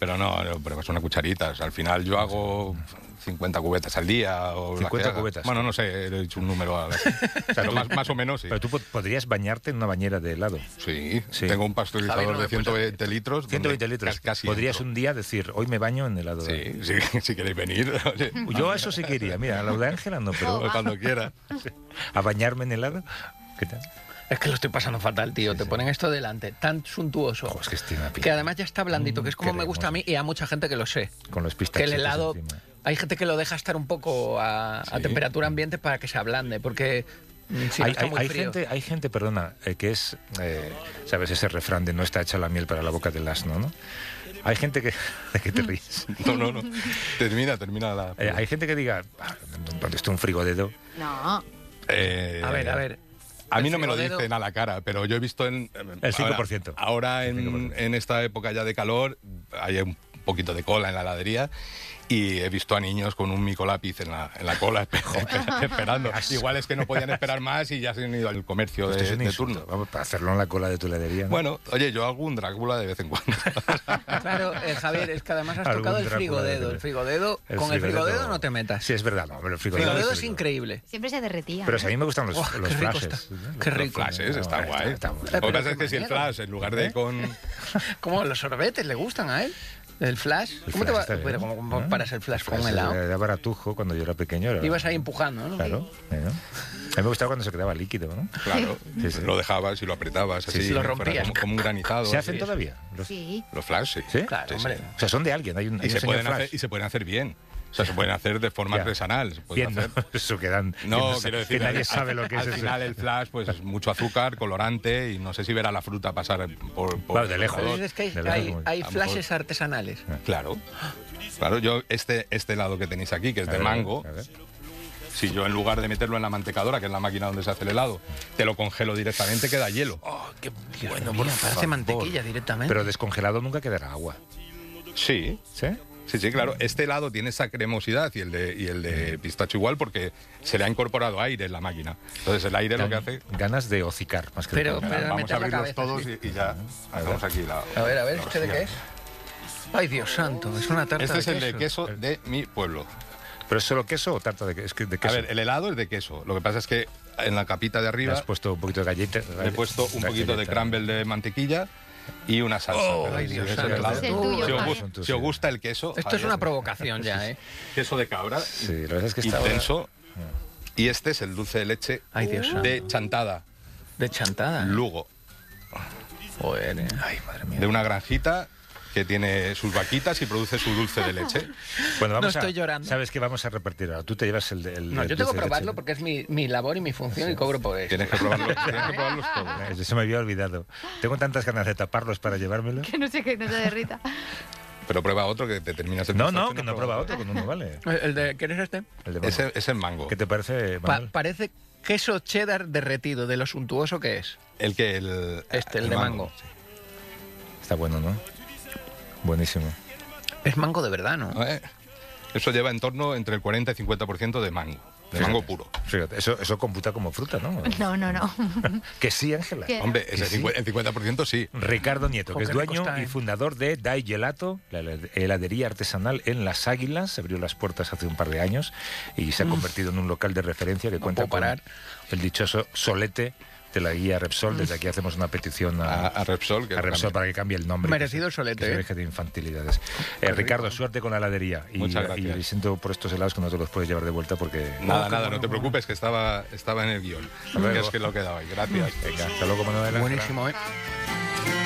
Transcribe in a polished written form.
Pero no, pruebas una cucharita. O sea, al final yo hago 50 cubetas al día. O 50 cubetas. Bueno, no sé, he hecho un número. O sea, más o menos, sí. Pero tú podrías bañarte en una bañera de helado. Sí, tengo un pasteurizador de 120 litros. 120 litros. Casi podrías entro. un día decir, hoy me baño en helado. Sí, si queréis venir. Yo a eso sí que iría. Mira, a lo de Ángela no, pero cuando quiera. ¿A bañarme en helado? ¿Qué tal? Es que lo estoy pasando fatal, tío. Te ponen esto delante, tan suntuoso. Ojo, es que tiene una pinta. Que además ya está blandito, que es como qué me gusta a mí y a mucha gente que lo sé. Con los Que pistachitos el helado, encima. hay gente que lo deja estar un poco a temperatura ambiente para que se ablande, porque si no está muy frío. Hay gente, perdona, que es, ¿sabes? Ese refrán de no está hecha la miel para la boca del asno, ¿no? Hay gente que... ¿De qué te ríes? No. Termina la... hay gente que diga, ¿dónde está un frigodedo? No. A ver. A mí no me lo frigodedo- dicen a la cara, pero yo he visto El 5%. Ahora El 5%. en esta época ya de calor hay un poquito de cola en la heladería y he visto a niños con un micolápiz en la cola esperando. Igual es que no podían esperar más y ya se han ido al comercio Esto es un de insulto. turno. Vamos, para hacerlo en la cola de tu heladería, ¿no? Bueno, oye, yo hago un Drácula de vez en cuando. Claro, Javier, es que además has Algún tocado el Drácula frigodedo. de- El frigodedo, El con el frigodedo- frigodedo no te metas. Sí, es verdad, no, pero el El frigodedo... frigodedo es increíble. Siempre se derretía. Pero si a mí me gustan los, Oh, los qué rico flashes. está. Qué rico. Los flashes, está guay. está muy Lo que Pero pasa qué es que si el manera. flash, en lugar de con... ¿Cómo los sorbetes le gustan a él? ¿El flash? El ¿Cómo te flash va? está bien, Pero ¿no? ¿cómo paras el flash con un Flash helado? Era baratujo cuando yo era pequeño. Ibas ahí empujando, ¿no? Claro. ¿no? A mí me gustaba cuando se quedaba líquido, ¿no? Claro, Sí, sí. lo dejabas y lo apretabas así. Sí, sí. Lo fuera rompías. como un granizado. ¿Se hacen así. todavía? Sí. Los flash, sí. ¿Sí? Claro, Sí, hombre. sí. O sea, son de alguien. Hay un Y se señor pueden flash. hacer, y se pueden hacer bien. O sea, se pueden hacer de forma Ya. artesanal. Se pueden Bien, hacer. ¿no? Eso quedan... No, que quiero decir, que nadie al- sabe lo que es al eso. final el flash, pues es mucho azúcar, colorante y no sé si verá la fruta pasar por Claro, de lejos. por- Es que De lejos, como- hay a lo flashes mejor- artesanales. Claro. Claro, yo este helado que tenéis aquí, que es A de ver, mango, a ver. si yo en lugar de meterlo en la mantecadora, que es la máquina donde se hace el helado, te lo congelo directamente, queda hielo. Oh, qué Bueno, parece mantequilla directamente. Pero descongelado nunca quedará agua. Sí, ¿Sí? sí, claro. Este helado tiene esa cremosidad y el de pistacho igual porque se le ha incorporado aire en la máquina. Entonces el aire lo que hace... Ganas de hocicar, más que Pero- de comer. Vamos meter a la abrirlos cabeza, todos sí. y ya hacemos aquí la... A ver, la ¿este de qué es? Ay, Dios santo, es una tarta Este es de el de queso de mi pueblo. ¿Pero es solo queso o tarta de, es que de A queso? ver, el helado es de queso. Lo que pasa es que en la capita de Le arriba has puesto un poquito de galleta. le he puesto un poquito de crumble de mantequilla y una salsa. Pero ay, sí, Dios es el santo. helado. Es el tuyo, Si os Javier. gu- si os gusta el queso... Esto es Javier, una provocación ya, ¿eh? queso de cabra, Sí, la verdad es que está... intenso. Y este es el dulce de leche Ay, Dios santo. de Chantada, De chantada. Lugo, Joder, Ay, madre mía. de una granjita que tiene sus vaquitas y produce su dulce de leche. Bueno, vamos No estoy llorando. ¿Sabes qué vamos a repartir ahora? Tú te llevas el... No, el yo tengo dulce que de probarlo leche. porque es mi labor y mi función y cobro por eso. Tienes que probarlos todos. Eso me había olvidado. Tengo tantas ganas de taparlos para llevármelos. Que no sé qué, no se derrita. Pero prueba otro que te terminas el No, pistacho no, y que no prueba otro, con uno vale. ¿El de quién es este? El de mango. Ese es el mango. ¿Qué te parece, Manuel? Parece queso cheddar derretido, de lo suntuoso que es. El que El de mango. sí. Está bueno, ¿no? Buenísimo. Es mango de verdad, ¿no? Eso lleva en torno entre el 40 y 50% de mango. De Fíjate. mango puro. Fíjate, eso computa como fruta, ¿no? No. Que sí, Ángela. ¿Qué? Hombre, ¿Que ese sí? 50% sí. Ricardo Nieto, que es qué rico dueño está, y ¿eh? fundador de Dai Gelato, la heladería artesanal en Las Águilas. Abrió las puertas hace un par de años y se ha convertido en un local de referencia que cuenta puedo con parar. el dichoso solete de la guía Repsol. Desde aquí hacemos una petición a Repsol. Que a Repsol cambie. para que cambie el nombre. Merecido que el solete, que se ¿eh? deje de infantilidades. Ricardo, suerte con la heladería. Muchas gracias. Y siento por estos helados que no te los puedes llevar de vuelta porque... Nada, no te preocupes, que estaba en el guión. luego. Que es que lo quedaba ahí. Gracias. Venga, hasta luego, Manuela. Buenísimo, ¿eh?